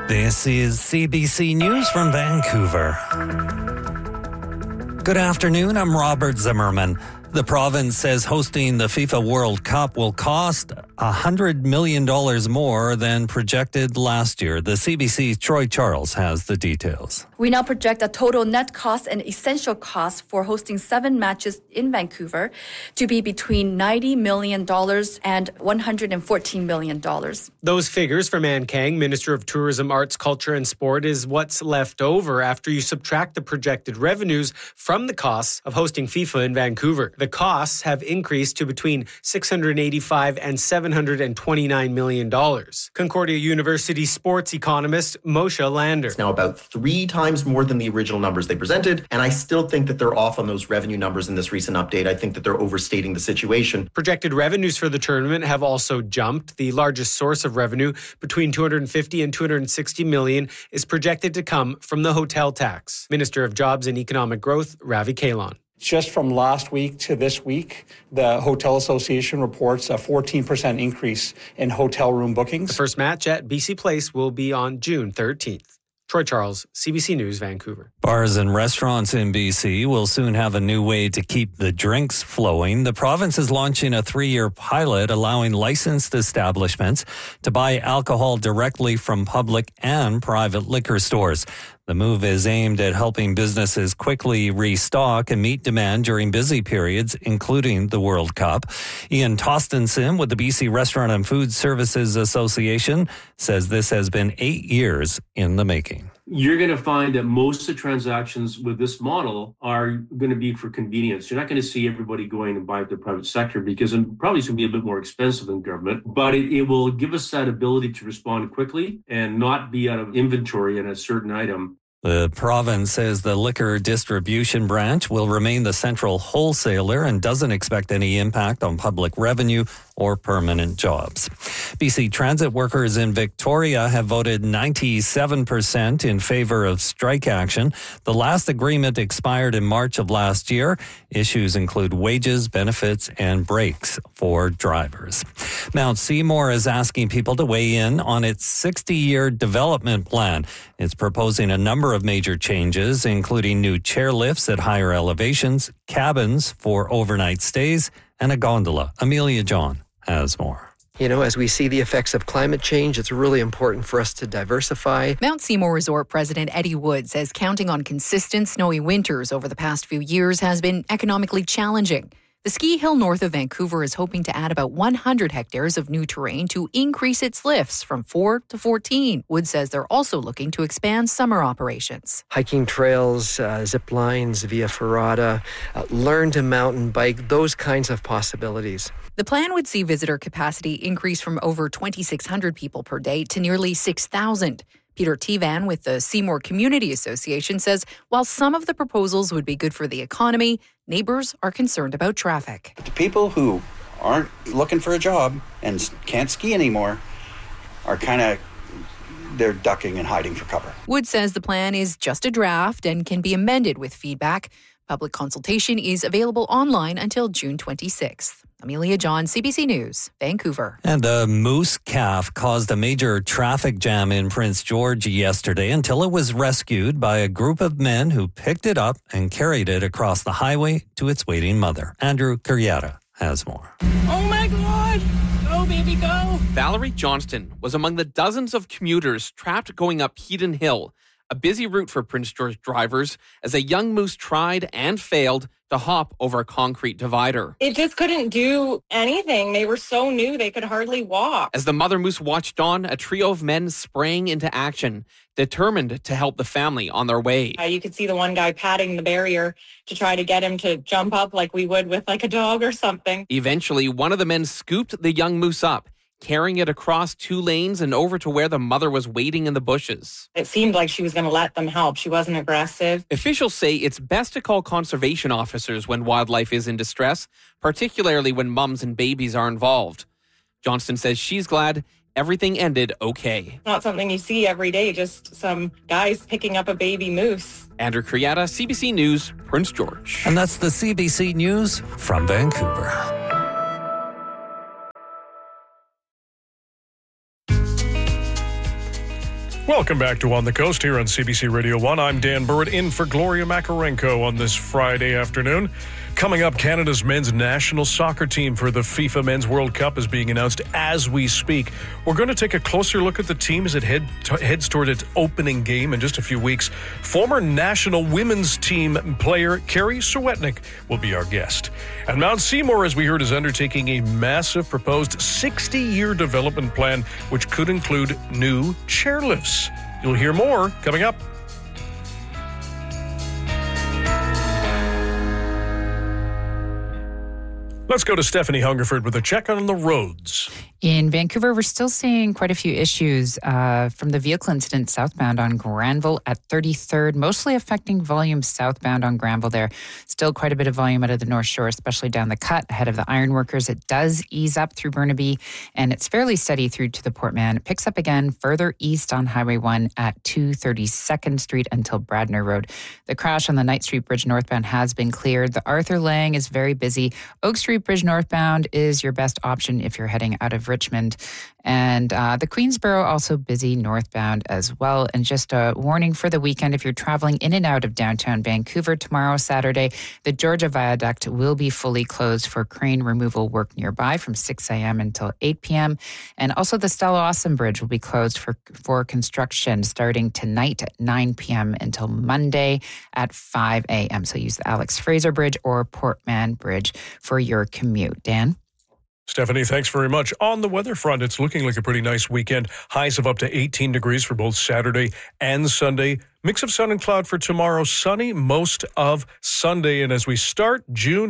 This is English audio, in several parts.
This is CBC News from Vancouver. Good afternoon, I'm Robert Zimmerman. The province says hosting the FIFA World Cup will cost $100 million more than projected last year. The CBC's Troy Charles has the details. We now project a total net cost and essential cost for hosting 7 matches in Vancouver to be between $90 million and $114 million. Those figures from Ann Kang, Minister of Tourism, Arts, Culture and Sport, is what's left over after you subtract the projected revenues from the costs of hosting FIFA in Vancouver. The costs have increased to between $685 and $729 million. Concordia University sports economist Moshe Lander. It's now about 3 times more than the original numbers they presented, and I still think that they're off on those revenue numbers in this recent update. I think that they're overstating the situation. Projected revenues for the tournament have also jumped. The largest source of revenue, between $250 and $260 million, is projected to come from the hotel tax. Minister of Jobs and Economic Growth, Ravi Kahlon. Just from last week to this week, the Hotel Association reports a 14% increase in hotel room bookings. The first match at BC Place will be on June 13th. Troy Charles, CBC News, Vancouver. Bars and restaurants in BC will soon have a new way to keep the drinks flowing. The province is launching a 3-year pilot allowing licensed establishments to buy alcohol directly from public and private liquor stores. The move is aimed at helping businesses quickly restock and meet demand during busy periods, including the World Cup. Ian Tostenson with the BC Restaurant and Food Services Association says this has been 8 years in the making. You're going to find that most of the transactions with this model are going to be for convenience. You're not going to see everybody going and buying the private sector because it probably is going to be a bit more expensive than government, but it will give us that ability to respond quickly and not be out of inventory in a certain item. The province says the liquor distribution branch will remain the central wholesaler and doesn't expect any impact on public revenue or permanent jobs. BC Transit workers in Victoria have voted 97% in favor of strike action. The last agreement expired in March of last year. Issues include wages, benefits, and breaks for drivers. Mount Seymour is asking people to weigh in on its 60-year development plan. It's proposing a number of major changes, including new chairlifts at higher elevations, cabins for overnight stays, and a gondola. Amelia John has more. You know, as we see the effects of climate change, it's really important for us to diversify. Mount Seymour Resort President Eddie Wood says counting on consistent snowy winters over the past few years has been economically challenging. The ski hill north of Vancouver is hoping to add about 100 hectares of new terrain to increase its lifts from 4 to 14. Wood says they're also looking to expand summer operations. Hiking trails, zip lines, via ferrata, learn to mountain bike, those kinds of possibilities. The plan would see visitor capacity increase from over 2,600 people per day to nearly 6,000. Peter Tevan with the Seymour Community Association says while some of the proposals would be good for the economy, neighbors are concerned about traffic. The people who aren't looking for a job and can't ski anymore are they're ducking and hiding for cover. Wood says the plan is just a draft and can be amended with feedback. Public consultation is available online until June 26th. Amelia John, CBC News, Vancouver. And a moose calf caused a major traffic jam in Prince George yesterday until it was rescued by a group of men who picked it up and carried it across the highway to its waiting mother. Andrew Kurriata has more. Oh my God! Go, baby, go! Valerie Johnston was among the dozens of commuters trapped going up Heaton Hill, a busy route for Prince George drivers, as a young moose tried and failed to hop over a concrete divider. It just couldn't do anything. They were so new, they could hardly walk. As the mother moose watched on, a trio of men sprang into action, determined to help the family on their way. You could see the one guy patting the barrier to try to get him to jump up like we would with like a dog or something. Eventually, one of the men scooped the young moose up, carrying it across 2 lanes and over to where the mother was waiting in the bushes. It seemed like she was going to let them help. She wasn't aggressive. Officials say it's best to call conservation officers when wildlife is in distress, particularly when mums and babies are involved. Johnston says she's glad everything ended okay. Not something you see every day, just some guys picking up a baby moose. Andrew Kurriata, CBC News, Prince George. And that's the CBC News from Vancouver. Welcome back to On the Coast here on CBC Radio 1. I'm Dan Burrett in for Gloria Makarenko on this Friday afternoon. Coming up, Canada's men's national soccer team for the FIFA Men's World Cup is being announced as we speak. We're going to take a closer look at the team as it heads toward its opening game in just a few weeks. Former national women's team player Carrie Sowetnik will be our guest. And Mount Seymour, as we heard, is undertaking a massive proposed 60-year development plan, which could include new chairlifts. You'll hear more coming up. Let's go to Stephanie Hungerford with a check on the roads. In Vancouver, we're still seeing quite a few issues from the vehicle incident southbound on Granville at 33rd, mostly affecting volume southbound on Granville there. Still quite a bit of volume out of the North Shore, especially down the cut ahead of the ironworkers. It does ease up through Burnaby, and it's fairly steady through to the Port Mann. It picks up again further east on Highway 1 at 232nd Street until Bradner Road. The crash on the Knight Street Bridge northbound has been cleared. The Arthur Lang is very busy. Oak Street Bridge northbound is your best option if you're heading out of Richmond. And the Queensboro also busy northbound as well. And just a warning for the weekend, if you're traveling in and out of downtown Vancouver tomorrow, Saturday, the Georgia Viaduct will be fully closed for crane removal work nearby from 6 a.m. until 8 p.m. And also the Stella Awesome Bridge will be closed for construction starting tonight at 9 p.m. until Monday at 5 a.m. So use the Alex Fraser Bridge or Port Mann Bridge for your commute. Dan? Stephanie, thanks very much. On the weather front, it's looking like a pretty nice weekend. Highs of up to 18 degrees for both Saturday and Sunday. Mix of sun and cloud for tomorrow. Sunny most of Sunday. And as we start June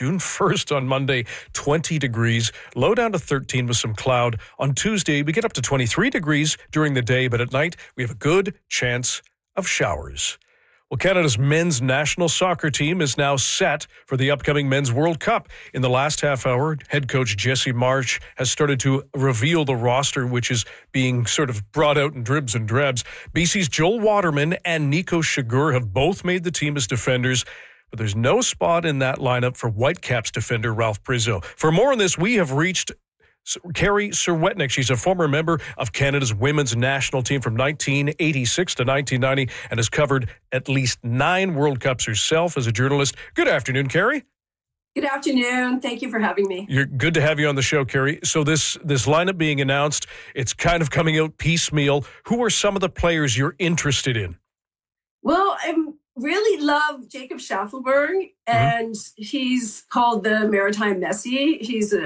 1st on Monday, 20 degrees. Low down to 13 with some cloud. On Tuesday, we get up to 23 degrees during the day, but at night, we have a good chance of showers. Well, Canada's men's national soccer team is now set for the upcoming Men's World Cup. In the last half hour, head coach Jesse Marsh has started to reveal the roster, which is being sort of brought out in dribs and drabs. BC's Joel Waterman and Nico Shigur have both made the team as defenders, but there's no spot in that lineup for Whitecaps defender Ralph Priso. For more on this, we have reached Carrie Sowetnik. She's a former member of Canada's women's national team from 1986 to 1990 and has covered at least 9 World Cups herself as a journalist. Good afternoon, Carrie. Good afternoon. Thank you for having me. You're good to have you on the show, Carrie. So this lineup being announced, it's kind of coming out piecemeal. Who are some of the players you're interested in? Well, I really love Jacob Schaffelberg, and he's called the Maritime Messi.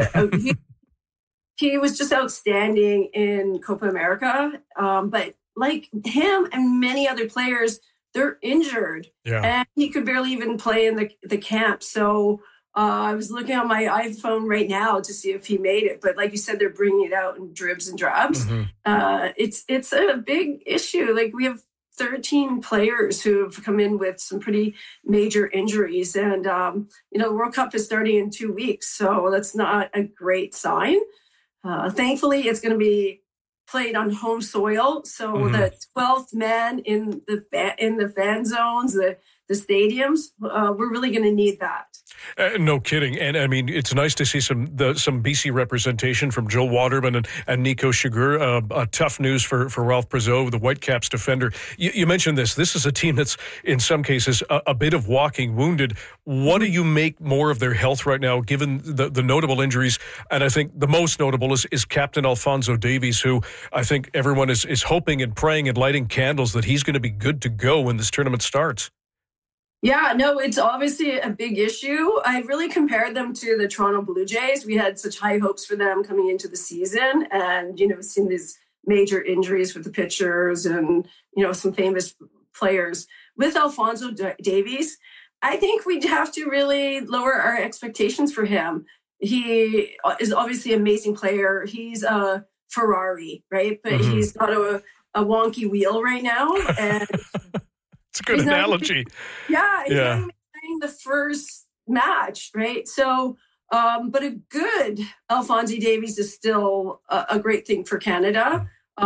He was just outstanding in Copa America. But like him and many other players, they're injured. Yeah. And he could barely even play in the camp. So I was looking on my iPhone right now to see if he made it. But like you said, they're bringing it out in dribs and drabs. It's a big issue. Like we have 13 players who have come in with some pretty major injuries. And, the World Cup is starting in 2 weeks. So that's not a great sign. Thankfully, it's going to be played on home soil, so the 12th man in the fan zones, the stadiums, we're really going to need that. No kidding. And I mean, it's nice to see some BC representation from Joel Waterman and Nico Shigur. Tough news for Ralph Priso, the Whitecaps defender. You mentioned this. This is a team that's, in some cases, a bit of walking wounded. What do you make more of their health right now, given the notable injuries? And I think the most notable is Captain Alphonso Davies, who I think everyone is hoping and praying and lighting candles that he's going to be good to go when this tournament starts. Yeah, no, it's obviously a big issue. I really compared them to the Toronto Blue Jays. We had such high hopes for them coming into the season and, seeing these major injuries with the pitchers and, some famous players. With Alphonso Davies, I think we'd have to really lower our expectations for him. He is obviously an amazing player. He's a Ferrari, right? But he's got a wonky wheel right now. And it's a good analogy. He's not even playing the first match, right? So, but a good Alphonso Davies is still a great thing for Canada.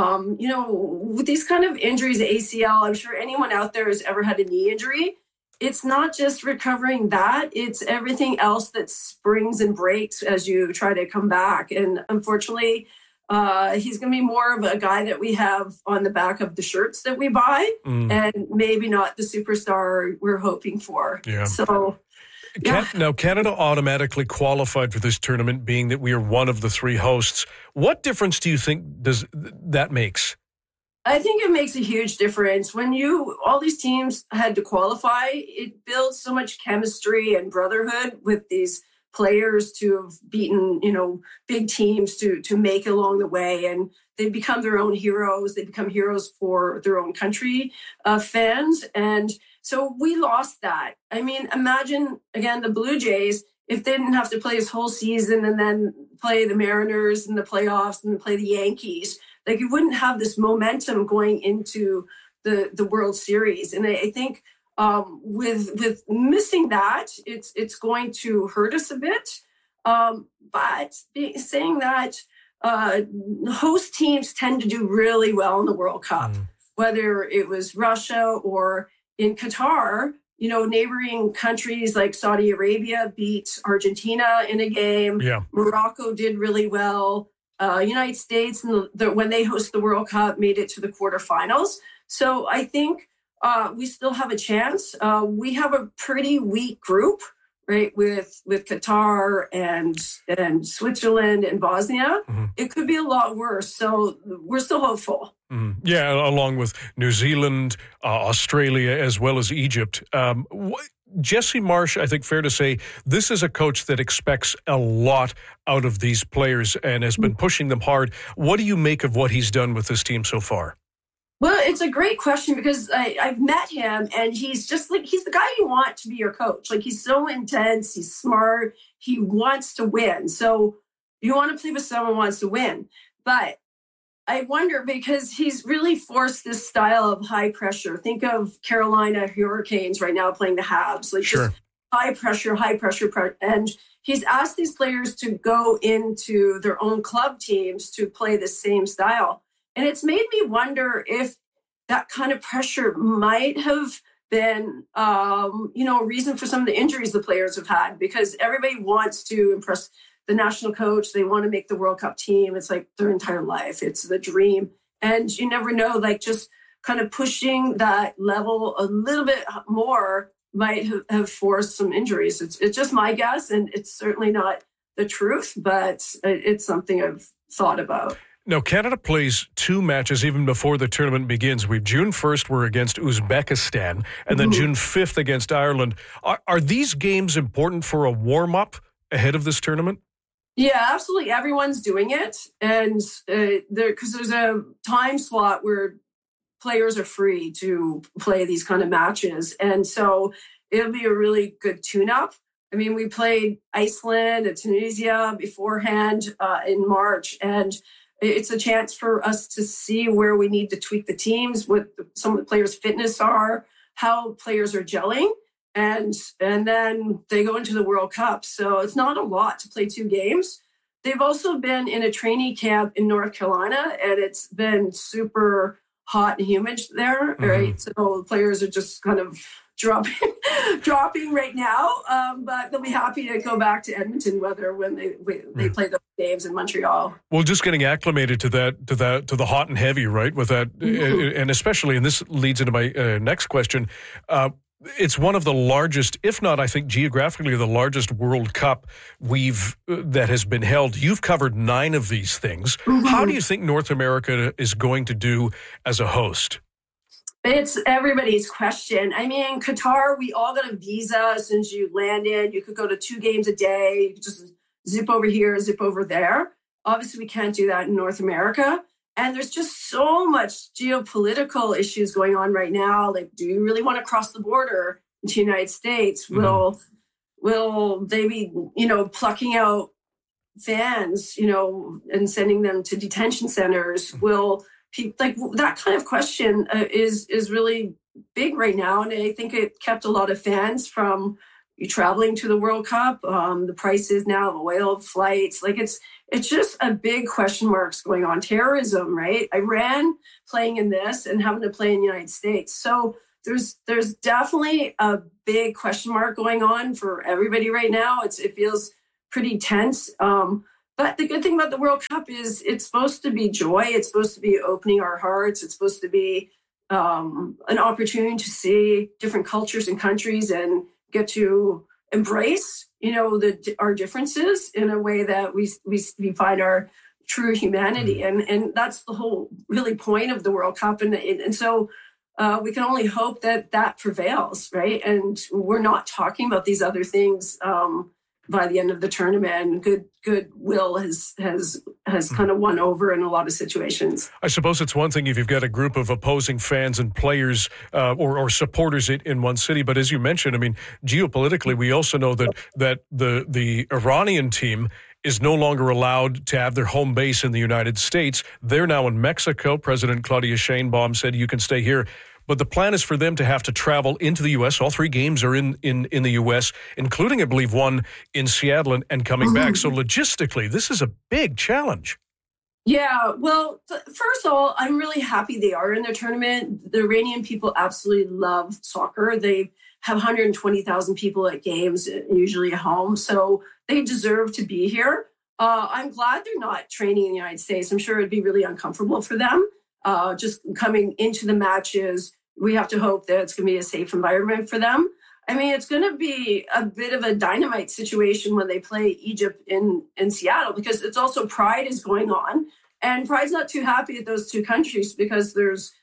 With these kind of injuries, ACL, I'm sure anyone out there has ever had a knee injury. It's not just recovering that, it's everything else that springs and breaks as you try to come back. And unfortunately, He's going to be more of a guy that we have on the back of the shirts that we buy, and maybe not the superstar we're hoping for. Yeah. So, yeah. Now, Canada automatically qualified for this tournament, being that we are one of the 3 hosts. What difference do you think that makes? I think it makes a huge difference. When all these teams had to qualify, it builds so much chemistry and brotherhood with these players to have beaten, big teams to make it along the way. And they become their own heroes. They become heroes for their own country fans. And so we lost that. I mean, imagine, again, the Blue Jays, if they didn't have to play this whole season and then play the Mariners in the playoffs and play the Yankees, like you wouldn't have this momentum going into the World Series. And I think with missing that, it's going to hurt us a bit. But saying that, host teams tend to do really well in the World Cup, whether it was Russia or in Qatar. Neighboring countries like Saudi Arabia beat Argentina in a game. Yeah. Morocco did really well. United States, when they host the World Cup, made it to the quarterfinals. So I think we still have a chance. We have a pretty weak group, right, with Qatar and Switzerland and Bosnia. It could be a lot worse. So we're still hopeful. Yeah, along with New Zealand, Australia, as well as Egypt. Jesse Marsch, I think fair to say, this is a coach that expects a lot out of these players and has been pushing them hard. What do you make of what he's done with this team so far? Well, it's a great question because I've met him and he's just he's the guy you want to be your coach. Like, he's so intense, he's smart, he wants to win. So you want to play with someone who wants to win. But I wonder, because he's really forced this style of high pressure. Think of Carolina Hurricanes right now playing the Habs. Just high pressure. And he's asked these players to go into their own club teams to play the same style. And it's made me wonder if that kind of pressure might have been, a reason for some of the injuries the players have had, because everybody wants to impress the national coach. They want to make the World Cup team. It's like their entire life. It's the dream. And you never know, just kind of pushing that level a little bit more might have forced some injuries. It's just my guess, and it's certainly not the truth, but it's something I've thought about. Now, Canada plays 2 matches even before the tournament begins. June 1st, we're against Uzbekistan, and then June 5th against Ireland. Are these games important for a warm-up ahead of this tournament? Yeah, absolutely. Everyone's doing it. And because there's a time slot where players are free to play these kind of matches. And so it'll be a really good tune-up. I mean, we played Iceland and Tunisia beforehand in March, and it's a chance for us to see where we need to tweak the teams, what some of the players' fitness are, how players are gelling. And then they go into the World Cup. So it's not a lot to play 2 games. They've also been in a trainee camp in North Carolina, and it's been super hot and humid there, right? So the players are just kind of dropping right now. But they'll be happy to go back to Edmonton weather when they play the games in Montreal. Well, just getting acclimated to the hot and heavy, right? With that, and especially, and this leads into my next question. It's one of the largest, if not, I think, geographically, the largest World Cup that has been held. You've covered 9 of these things. How do you think North America is going to do as a host? It's everybody's question. I mean, Qatar, we all got a visa as soon as you landed. You could go to 2 games a day. You could just zip over here, zip over there. Obviously, we can't do that in North America. And there's just so much geopolitical issues going on right now. Like, do you really want to cross the border into the United States? Will they be, plucking out fans, and sending them to detention centers? Will people, that kind of question is really big right now. And I think it kept a lot of fans from traveling to the World Cup. The prices now of oil, flights, it's just a big question marks going on. Terrorism, right? Iran playing in this and having to play in the United States. So there's definitely a big question mark going on for everybody right now. It feels pretty tense. But the good thing about the World Cup is it's supposed to be joy. It's supposed to be opening our hearts. It's supposed to be an opportunity to see different cultures and countries and get to embrace, our differences in a way that we find our true humanity. And that's the whole really point of the World Cup. And so we can only hope that prevails, right? And we're not talking about these other things by the end of the tournament. Goodwill has kind of won over in a lot of situations. I suppose it's one thing if you've got a group of opposing fans and players or supporters in one city, but as you mentioned, I mean, geopolitically, we also know that the Iranian team is no longer allowed to have their home base in the United States. They're now in Mexico. President Claudia Sheinbaum said you can stay here. But the plan is for them to have to travel into the U.S. All 3 games are in the U.S., including, I believe, one in Seattle and coming back. So logistically, this is a big challenge. Yeah, well, first of all, I'm really happy they are in their tournament. The Iranian people absolutely love soccer. They have 120,000 people at games, usually at home. So they deserve to be here. I'm glad they're not training in the United States. I'm sure it'd be really uncomfortable for them. Just coming into the matches, we have to hope that it's going to be a safe environment for them. I mean, it's going to be a bit of a dynamite situation when they play Egypt in Seattle, because it's also Pride is going on. And Pride's not too happy at those 2 countries because there's,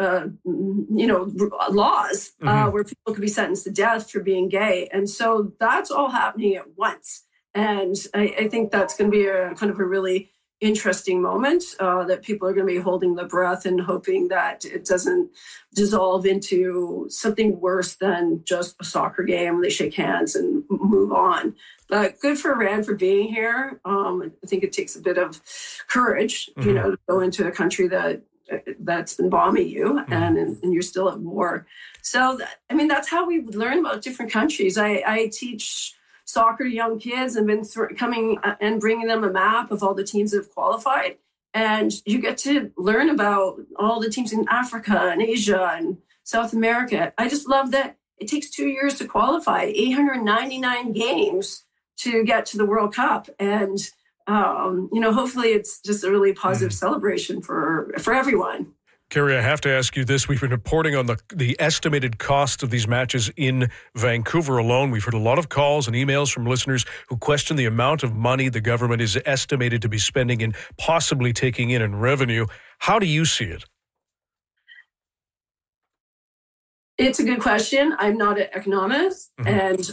laws where people could be sentenced to death for being gay. And so that's all happening at once. And I think that's going to be a kind of a really interesting moment that people are going to be holding their breath and hoping that it doesn't dissolve into something worse than just a soccer game. They shake hands and move on. But good for Iran for being here. I think it takes a bit of courage, to go into a country that's been bombing you and you're still at war. So, that's how we learn about different countries. I teach soccer to young kids and been coming and bringing them a map of all the teams that have qualified. And you get to learn about all the teams in Africa and Asia and South America. I just love that it takes 2 years to qualify, 899 games to get to the World Cup. And, hopefully it's just a really positive celebration for everyone. Carrie, I have to ask you this. We've been reporting on the estimated cost of these matches in Vancouver alone. We've heard a lot of calls and emails from listeners who question the amount of money the government is estimated to be spending and possibly taking in revenue. How do you see it? It's a good question. I'm not an economist. And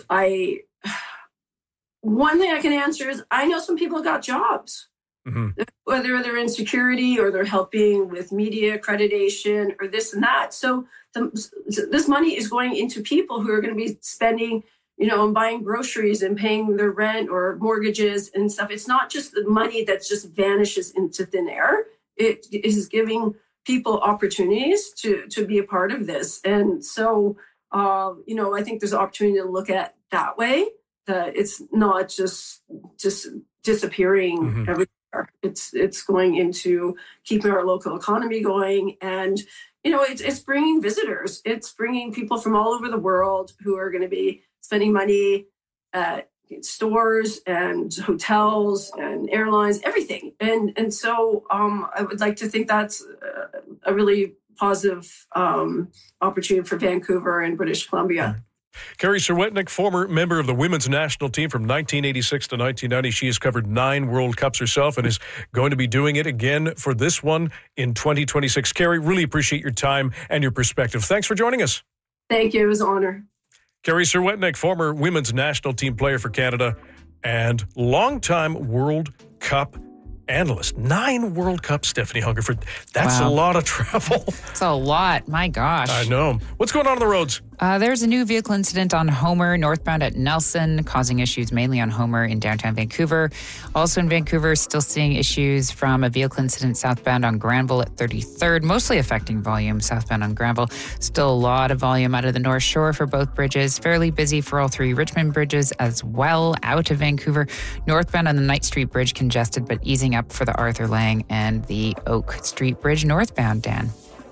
one thing I can answer is I know some people got jobs. Whether they're in security or they're helping with media accreditation or this and that. So this money is going into people who are going to be spending, and buying groceries and paying their rent or mortgages and stuff. It's not just the money that just vanishes into thin air. It is giving people opportunities to be a part of this. And so, I think there's an opportunity to look at that way, that it's not just disappearing everywhere. It's going into keeping our local economy going. And, it's bringing visitors. It's bringing people from all over the world who are going to be spending money at stores and hotels and airlines, everything. And so I would like to think that's a really positive opportunity for Vancouver and British Columbia. Carrie Serwetnyk, former member of the women's national team from 1986 to 1990. She has covered 9 World Cups herself and is going to be doing it again for this one in 2026. Carrie, really appreciate your time and your perspective. Thanks for joining us. Thank you. It was an honor. Carrie Serwetnyk, former women's national team player for Canada and longtime World Cup analyst. 9 World Cups, Stephanie Hungerford. That's a lot of travel. It's a lot. My gosh. I know. What's going on the roads? There's a new vehicle incident on Homer, northbound at Nelson, causing issues mainly on Homer in downtown Vancouver. Also in Vancouver, still seeing issues from a vehicle incident southbound on Granville at 33rd, mostly affecting volume southbound on Granville. Still a lot of volume out of the North Shore for both bridges. Fairly busy for all 3 Richmond bridges as well out of Vancouver. Northbound on the Knight Street Bridge congested, but easing up for the Arthur Lang and the Oak Street Bridge northbound, Dan.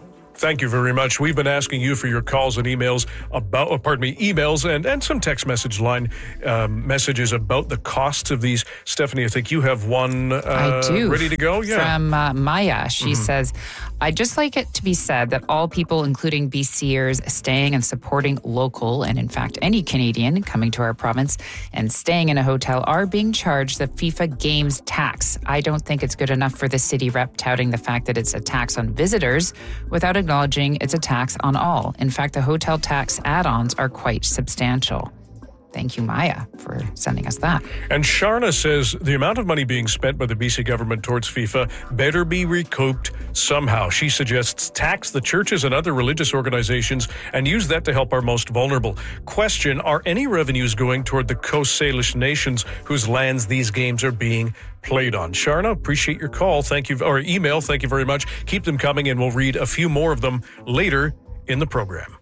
Thank you very much. We've been asking you for your calls and emails emails and some text message line messages about the costs of these. Stephanie, I think you have one I do. Ready to go? Yeah. From Maya. She says, I'd just like it to be said that all people, including BCers, staying and supporting local, and in fact any Canadian coming to our province and staying in a hotel, are being charged the FIFA Games tax. I don't think it's good enough for the city rep touting the fact that it's a tax on visitors without acknowledging it's a tax on all. In fact, the hotel tax add-ons are quite substantial. Thank you, Maya, for sending us that. And Sharna says the amount of money being spent by the BC government towards FIFA better be recouped somehow. She suggests tax the churches and other religious organizations and use that to help our most vulnerable. Question, are any revenues going toward the Coast Salish nations whose lands these games are being played on? Sharna, appreciate your call. Thank you, or email. Thank you very much. Keep them coming, and we'll read a few more of them later in the program.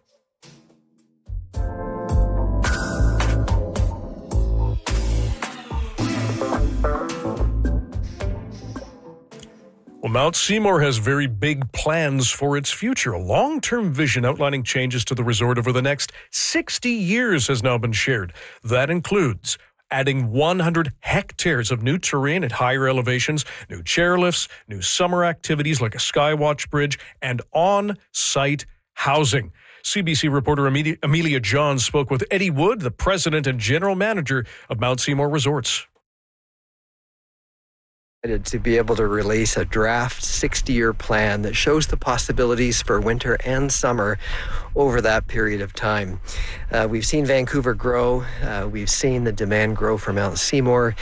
Well, Mount Seymour has very big plans for its future. A long-term vision outlining changes to the resort over the next 60 years has now been shared. That includes adding 100 hectares of new terrain at higher elevations, new chairlifts, new summer activities like a Skywatch Bridge, and on-site housing. CBC reporter Amelia Johns spoke with Eddie Wood, the president and general manager of Mount Seymour Resorts. To be able to release a draft 60-year plan that shows the possibilities for winter and summer over that period of time. We've seen Vancouver grow. We've seen the demand grow for Mount Seymour.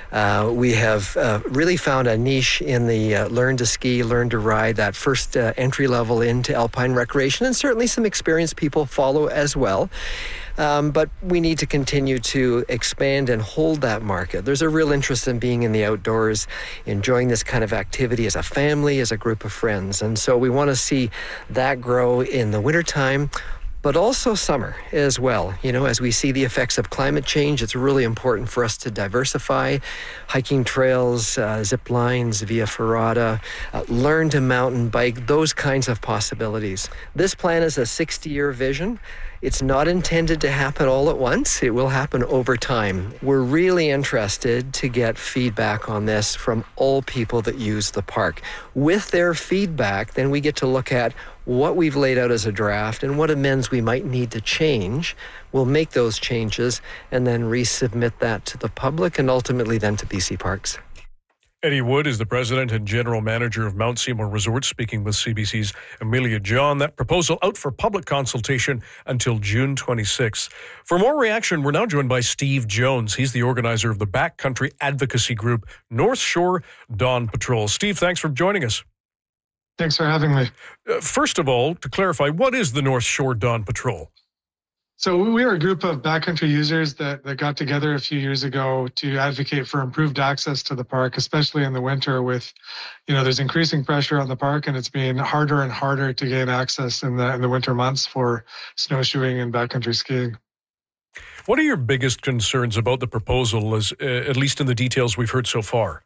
We have really found a niche in the learn to ski, learn to ride, that first entry level into alpine recreation, and certainly some experienced people follow as well. But we need to continue to expand and hold that market. There's a real interest in being in the outdoors, enjoying this kind of activity as a family, as a group of friends. And so we want to see that grow in the wintertime, but also summer as well. You know, as we see the effects of climate change, it's really important for us to diversify hiking trails, zip lines, Via Ferrata, learn to mountain bike, those kinds of possibilities. This plan is a 60-year vision. It's not intended to happen all at once. It will happen over time. We're really interested to get feedback on this from all people that use the park. With their feedback, then we get to look at what we've laid out as a draft and what amends we might need to change. We'll make those changes and then resubmit that to the public and ultimately then to BC Parks. Eddie Wood is the president and general manager of Mount Seymour Resorts, speaking with CBC's Amelia John. That proposal out for public consultation until June 26th. For more reaction, we're now joined by Steve Jones. He's the organizer of the backcountry advocacy group North Shore Dawn Patrol. Steve, thanks for joining us. Thanks for having me. First of all, to clarify, what is the North Shore Dawn Patrol? So we are a group of backcountry users that got together a few years ago to advocate for improved access to the park, especially in the winter with, there's increasing pressure on the park and it's being harder and harder to gain access in the winter months for snowshoeing and backcountry skiing. What are your biggest concerns about the proposal, at least in the details we've heard so far?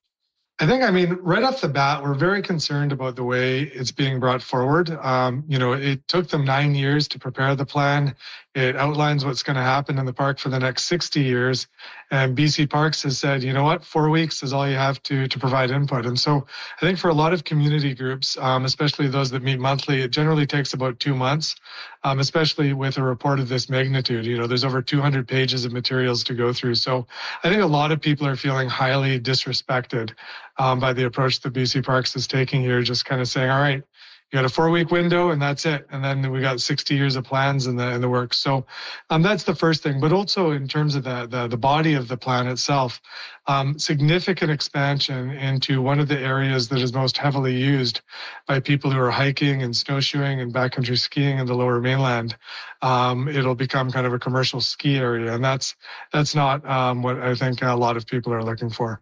I think, right off the bat, we're very concerned about the way it's being brought forward. It took them 9 years to prepare the plan. It outlines what's going to happen in the park for the next 60 years. And BC Parks has said, 4 weeks is all you have to provide input. And so I think for a lot of community groups, especially those that meet monthly, it generally takes about 2 months, especially with a report of this magnitude. There's over 200 pages of materials to go through. So I think a lot of people are feeling highly disrespected by the approach that BC Parks is taking here, just kind of saying, all right, you got a 4-week window and that's it. And then we got 60 years of plans in the works. So that's the first thing. But also in terms of the body of the plan itself, significant expansion into one of the areas that is most heavily used by people who are hiking and snowshoeing and backcountry skiing in the Lower Mainland. It'll become kind of a commercial ski area. And that's not what I think a lot of people are looking for.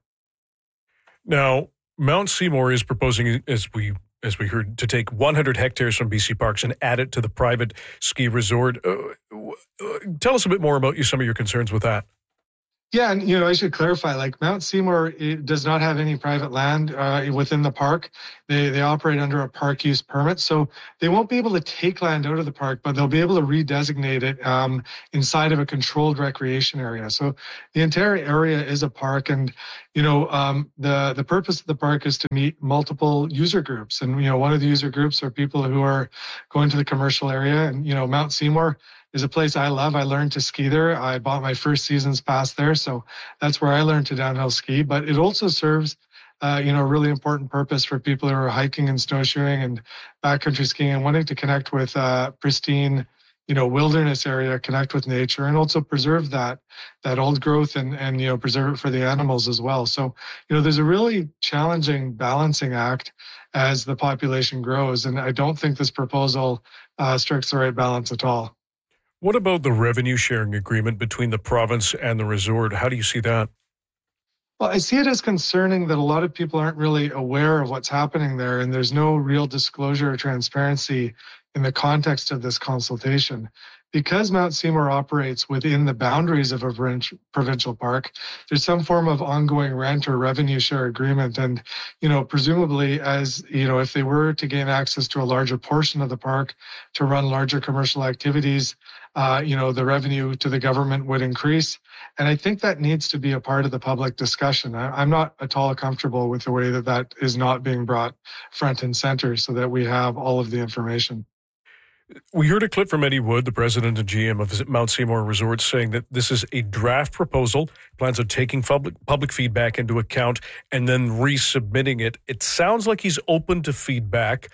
Now, Mount Seymour is proposing, as we heard, to take 100 hectares from BC Parks and add it to the private ski resort. Tell us a bit more about some of your concerns with that. Yeah, and I should clarify, Mount Seymour, it does not have any private land within the park. They operate under a park use permit, so they won't be able to take land out of the park, but they'll be able to redesignate it inside of a controlled recreation area. So the entire area is a park, and the purpose of the park is to meet multiple user groups. And one of the user groups are people who are going to the commercial area, and Mount Seymour is a place I love. I learned to ski there. I bought my first season's pass there, so that's where I learned to downhill ski. But it also serves, a really important purpose for people who are hiking and snowshoeing and backcountry skiing and wanting to connect with pristine, wilderness area, connect with nature, and also preserve that old growth and preserve it for the animals as well. So, there's a really challenging balancing act as the population grows, and I don't think this proposal strikes the right balance at all. What about the revenue sharing agreement between the province and the resort? How do you see that? Well, I see it as concerning that a lot of people aren't really aware of what's happening there, and there's no real disclosure or transparency in the context of this consultation. Because Mount Seymour operates within the boundaries of a provincial park, there's some form of ongoing rent or revenue share agreement. And, presumably if they were to gain access to a larger portion of the park to run larger commercial activities, the revenue to the government would increase. And I think that needs to be a part of the public discussion. I'm not at all comfortable with the way that is not being brought front and center so that we have all of the information. We heard a clip from Eddie Wood, the president and GM of Mount Seymour Resorts, saying that this is a draft proposal, plans on taking public feedback into account and then resubmitting it. It sounds like he's open to feedback.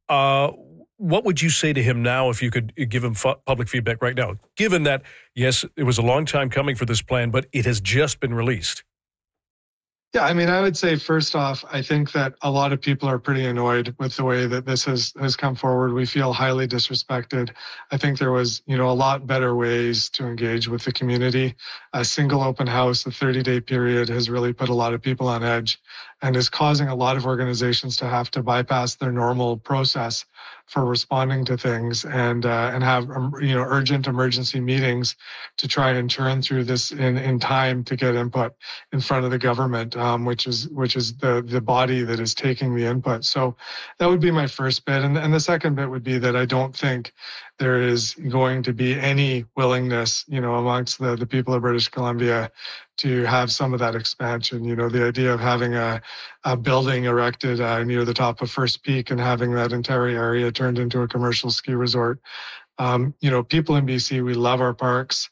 What would you say to him now if you could give him public feedback right now, given that, yes, it was a long time coming for this plan, but it has just been released? Yeah, I would say first off, I think that a lot of people are pretty annoyed with the way that this has come forward. We feel highly disrespected. I think there was, a lot better ways to engage with the community. A single open house, a 30-day period has really put a lot of people on edge and is causing a lot of organizations to have to bypass their normal process for responding to things and have urgent emergency meetings to try and churn through this in time to get input in front of the government, which is the body that is taking the input. So that would be my first bit, and the second bit would be that I don't think there is going to be any willingness, amongst the people of British Columbia to have some of that expansion. The idea of having a building erected near the top of First Peak and having that entire area turned into a commercial ski resort. People in BC, we love our parks.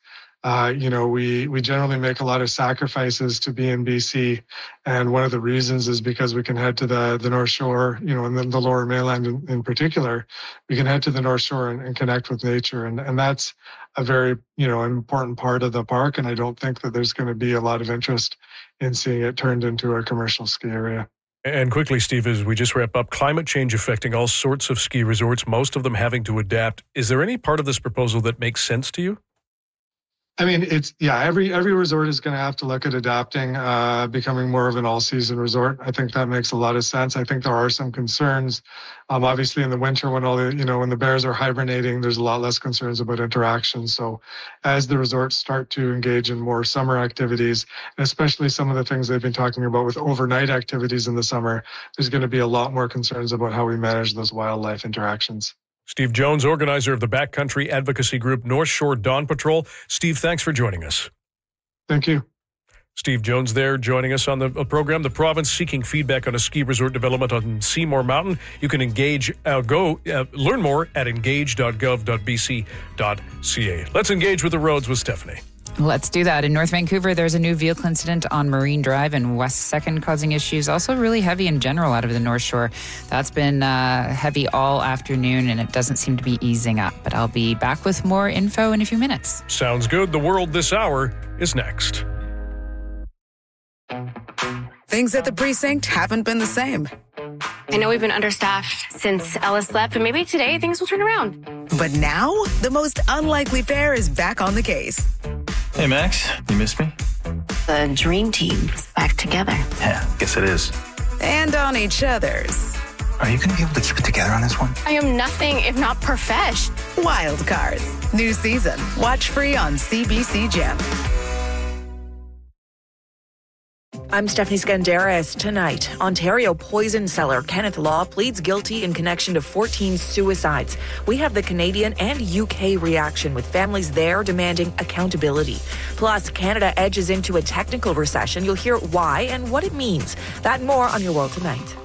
We generally make a lot of sacrifices to be in BC. And one of the reasons is because we can head to the North Shore, and then the Lower Mainland in particular, we can head to the North Shore and connect with nature. And that's a very, important part of the park. And I don't think that there's going to be a lot of interest in seeing it turned into a commercial ski area. And quickly, Steve, as we just wrap up, climate change affecting all sorts of ski resorts, most of them having to adapt. Is there any part of this proposal that makes sense to you? Every resort is going to have to look at adapting, becoming more of an all-season resort. I think that makes a lot of sense. I think there are some concerns. Obviously, in the winter, when when the bears are hibernating, there's a lot less concerns about interaction. So, as the resorts start to engage in more summer activities, and especially some of the things they've been talking about with overnight activities in the summer, there's going to be a lot more concerns about how we manage those wildlife interactions. Steve Jones, organizer of the backcountry advocacy group North Shore Dawn Patrol. Steve, thanks for joining us. Thank you. Steve Jones there joining us on the program. The province seeking feedback on a ski resort development on Seymour Mountain. You can learn more at engage.gov.bc.ca. Let's engage with the roads with Stephanie. Let's do that. In North Vancouver, there's a new vehicle incident on Marine Drive and West 2nd causing issues. Also really heavy in general out of the North Shore. That's been heavy all afternoon and it doesn't seem to be easing up. But I'll be back with more info in a few minutes. Sounds good. The World This Hour is next. Things at the precinct haven't been the same. I know we've been understaffed since Ellis left, but maybe today things will turn around. But now, the most unlikely pair is back on the case. Hey, Max, you missed me? The dream team's back together. Yeah, guess it is. And on each other's. Are you going to be able to keep it together on this one? I am nothing if not profesh. Wild Cards. New season. Watch free on CBC Gem. I'm Stephanie Skandaris. Tonight, Ontario poison seller Kenneth Law pleads guilty in connection to 14 suicides. We have the Canadian and UK reaction, with families there demanding accountability. Plus, Canada edges into a technical recession. You'll hear why and what it means. That and more on Your World Tonight.